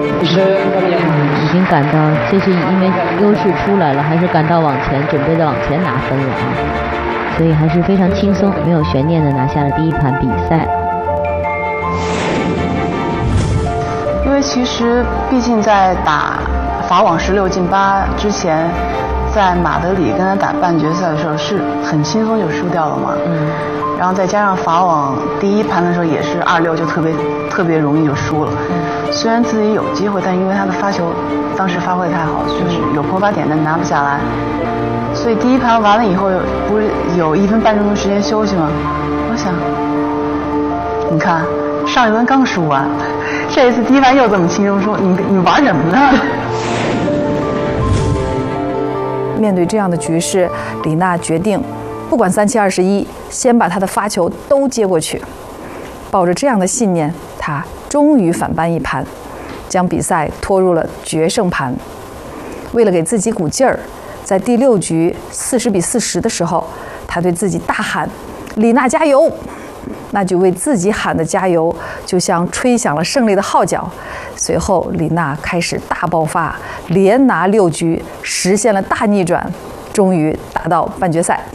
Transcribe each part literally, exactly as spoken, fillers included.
已经赶到，这是因为优势出来了，还是赶到往前，准备的往前拿分了啊？所以还是非常轻松，没有悬念的拿下了第一盘比赛。 因为其实毕竟在打法网十六进八之前，在马德里跟他打半决赛的时候是很轻松就输掉了嘛。嗯。然后再加上法网第一盘的时候也是二六就特别特别容易就输了。嗯。虽然自己有机会，但因为他的发球当时发挥太好，就是有破发点但拿不下来。所以第一盘完了以后，不是有一分半钟的时间休息吗？我想，你看上一轮刚输完，这一次第一盘又这么轻松输，你你玩什么呢？ 面对这样的局势，李娜决定不管三七二十一，先把她的发球都接过去。抱着这样的信念，她终于反扳一盘，将比赛拖入了决胜盘。为了给自己鼓劲儿，在第六局四十比四十的时候，她对自己大喊：“李娜加油！”那句为自己喊的加油，就像吹响了胜利的号角。随后，李娜开始大爆发，连拿六局，实现了大逆转，终于打到半决赛。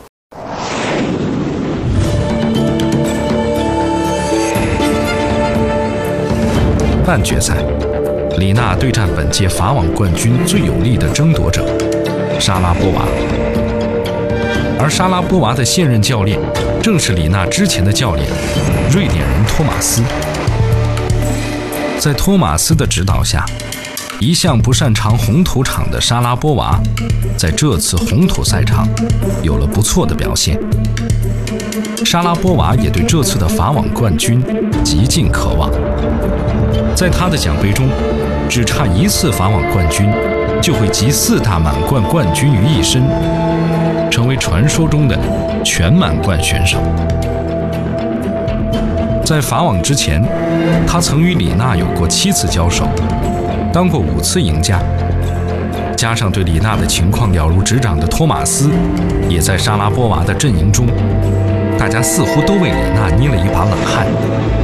半决赛，李娜对战本届法网冠军最有力的争夺者莎拉波娃，而莎拉波娃的现任教练正是李娜之前的教练瑞典人托马斯。在托马斯的指导下，一向不擅长红土场的莎拉波娃在这次红土赛场有了不错的表现。莎拉波娃也对这次的法网冠军极尽渴望。在他的奖杯中，只差一次法网冠军就会集四大满贯冠军于一身，成为传说中的全满贯选手。在法网之前，他曾与李娜有过七次交手，当过五次赢家。加上对李娜的情况了如指掌的托马斯，也在莎拉波娃的阵营中，大家似乎都为李娜捏了一把冷汗。